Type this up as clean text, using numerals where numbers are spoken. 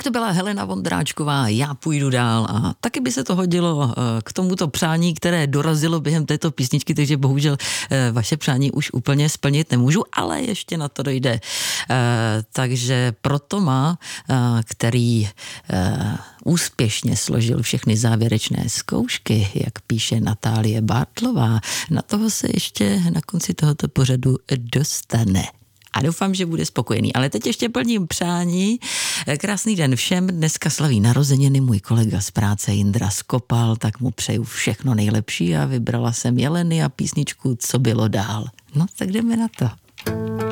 Tak to byla Helena Vondráčková, Já půjdu dál a taky by se to hodilo k tomuto přání, které dorazilo během této písničky, takže bohužel vaše přání už úplně splnit nemůžu, ale ještě na to dojde. Takže pro Toma, který úspěšně složil všechny závěrečné zkoušky, jak píše Natálie Bartlová, na toho se ještě na konci tohoto pořadu dostane. A doufám, že bude spokojený. Ale teď ještě plním přání. Krásný den všem. Dneska slaví narozeniny můj kolega z práce Jindra Skopal, tak mu přeju všechno nejlepší a vybrala jsem Jeleny a písničku Co bylo dál. No, tak jdeme na to.